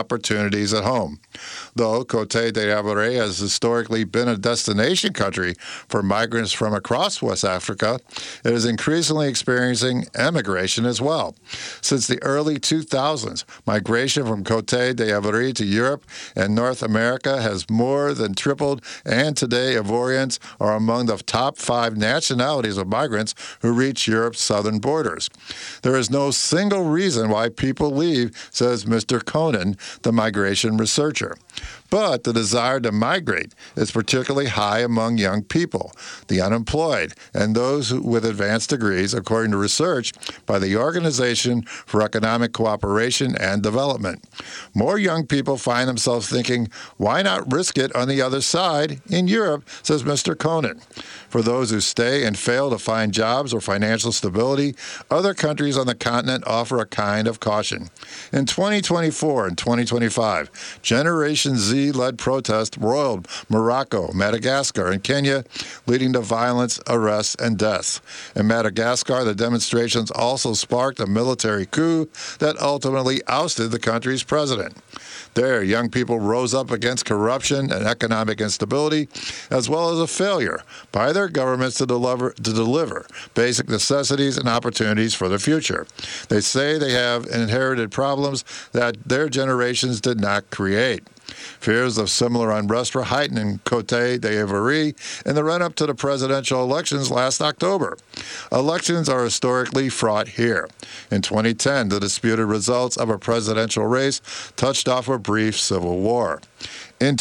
opportunities at home. Though Côte d'Ivoire has historically been a destination country for migrants from across West Africa, it is increasingly experiencing emigration as well. Since the early 2000s, migration from Côte d'Ivoire to Europe and North America has more than tripled, and today Ivorians are among the top 5 nationalities of migrants who reach Europe's southern borders. There is no single reason why people leave, says Mr. Conan, the migration researcher. But the desire to migrate is particularly high among young people, the unemployed, and those with advanced degrees, according to research by the Organization for Economic Cooperation and Development. More young people find themselves thinking, why not risk it on the other side in Europe, says Mr. Conan. For those who stay and fail to find jobs or financial stability, other countries on the continent offer a kind of caution. In 2024 and 2025, Generation Z-led protests roiled Morocco, Madagascar, and Kenya, leading to violence, arrests, and deaths. In Madagascar, the demonstrations also sparked a military coup that ultimately ousted the country's president. There, young people rose up against corruption and economic instability, as well as a failure by their governments to deliver basic necessities and opportunities for the future. They say they have inherited problems that their generations did not create. Fears of similar unrest were heightened in Côte d'Ivoire in the run-up to the presidential elections last October. Elections are historically fraught here. In 2010, the disputed results of a presidential race touched off a brief civil war. In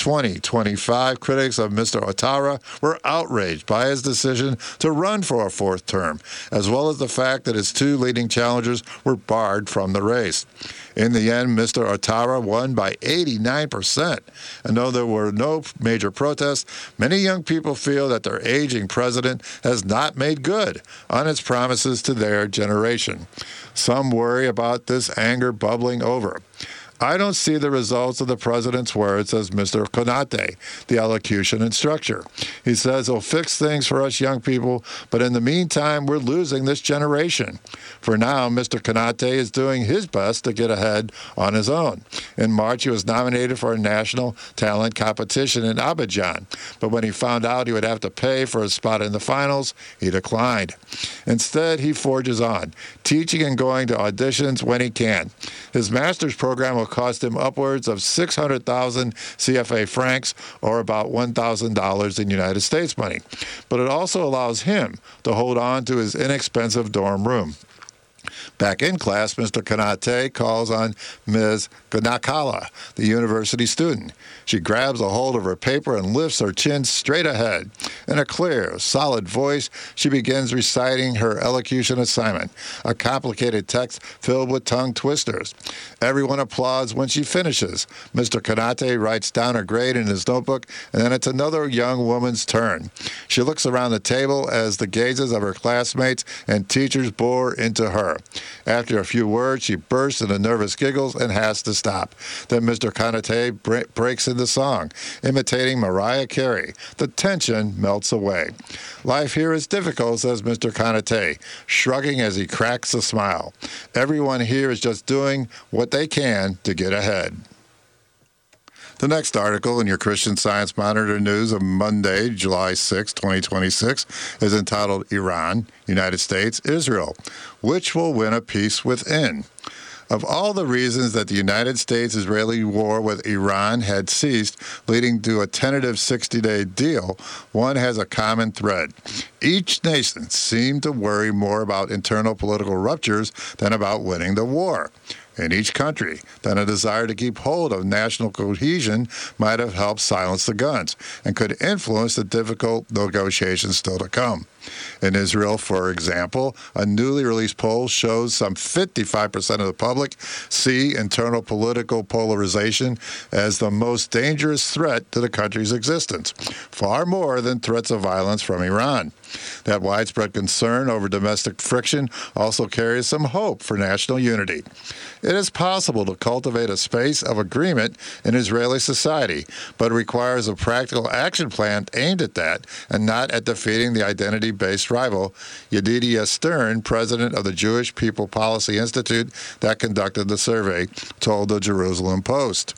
2025, critics of Mr. Ouattara were outraged by his decision to run for a 4th term, as well as the fact that his 2 leading challengers were barred from the race. In the end, Mr. Ouattara won by 89%. And though there were no major protests, many young people feel that their aging president has not made good on his promises to their generation. Some worry about this anger bubbling over. I don't see the results of the president's words, says Mr. Konate, the elocution instructor. He says he'll fix things for us young people, but in the meantime, we're losing this generation. For now, Mr. Konate is doing his best to get ahead on his own. In March, he was nominated for a national talent competition in Abidjan, but when he found out he would have to pay for a spot in the finals, he declined. Instead, he forges on, teaching and going to auditions when he can. His master's program will cost him upwards of 600,000 CFA francs, or about $1,000 in United States money. But it also allows him to hold on to his inexpensive dorm room. Back in class, Mr. Konate calls on Ms. Gnakala, the university student. She grabs a hold of her paper and lifts her chin straight ahead. In a clear, solid voice, she begins reciting her elocution assignment, a complicated text filled with tongue twisters. Everyone applauds when she finishes. Mr. Konate writes down her grade in his notebook, and then it's another young woman's turn. She looks around the table as the gazes of her classmates and teachers bore into her. After a few words, she bursts into nervous giggles and has to stop. Then Mr. Konate breaks into song, imitating Mariah Carey. The tension melts away. Life here is difficult, says Mr. Konate, shrugging as he cracks a smile. Everyone here is just doing what they can to get ahead. The next article in your Christian Science Monitor news of Monday, July 6, 2026, is entitled Iran, United States, Israel, which will win a peace within. Of all the reasons that the United States-Israeli war with Iran had ceased, leading to a tentative 60-day deal, one has a common thread. Each nation seemed to worry more about internal political ruptures than about winning the war. In each country, then a desire to keep hold of national cohesion might have helped silence the guns and could influence the difficult negotiations still to come. In Israel, for example, a newly released poll shows some 55% of the public see internal political polarization as the most dangerous threat to the country's existence, far more than threats of violence from Iran. That widespread concern over domestic friction also carries some hope for national unity. It is possible to cultivate a space of agreement in Israeli society, but it requires a practical action plan aimed at that and not at defeating the identity-based rival. Yedidia Stern, president of the Jewish People Policy Institute that conducted the survey, told the Jerusalem Post.